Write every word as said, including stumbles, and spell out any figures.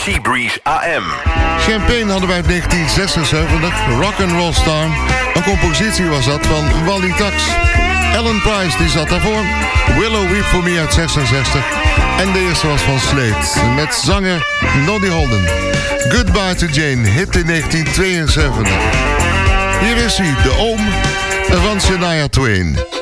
Seabreeze A M. Champagne hadden wij uit negentien zesenzeventig, Rock and Roll Star. Een compositie was dat van Wally Tax. Alan Price die zat daarvoor. Willow Weep For Me uit zesenzestig. En de eerste was van Slade met zanger Noddy Holden. Goodbye to Jane, hit in negentien tweeënzeventig. Hier is hij, de oom van Shania Twain.